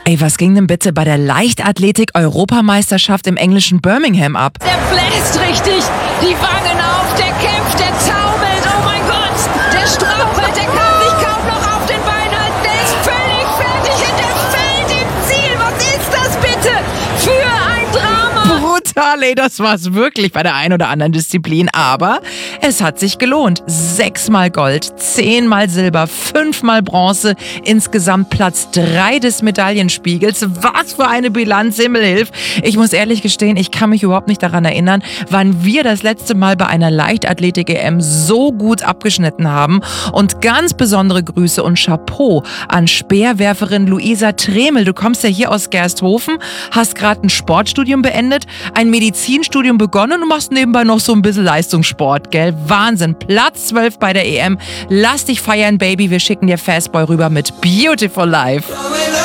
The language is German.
Ey, was ging denn bitte bei der Leichtathletik-Europameisterschaft im englischen Birmingham ab? Der bläst richtig, die Wangen auf, der kämpft, der taumelt, oh mein Gott, der strauchelt, der kann sich kaum noch auf den Beinen halten, der ist völlig fertig und der fällt im Ziel. Was ist das bitte für ein Drama? Brutal, ey, das war's wirklich bei der einen oder anderen Disziplin. Aber es hat sich gelohnt. 6-mal Gold, 10-mal Silber, 5-mal Bronze, insgesamt Platz 3 des Medaillenspiegels. Was für eine Bilanz, Himmelhilf. Ich muss ehrlich gestehen, ich kann mich überhaupt nicht daran erinnern, wann wir das letzte Mal bei einer Leichtathletik-EM so gut abgeschnitten haben. Und ganz besondere Grüße und Chapeau an Speerwerferin Luisa Tremel. Du kommst ja hier aus Gersthofen, hast gerade ein Sportstudium beendet, ein Medizinstudium begonnen und machst nebenbei noch so ein bisschen Leistungssport, gell? Wahnsinn. Platz 12 bei der EM. Lass dich feiern, Baby. Wir schicken dir Fastboy rüber mit Beautiful Life.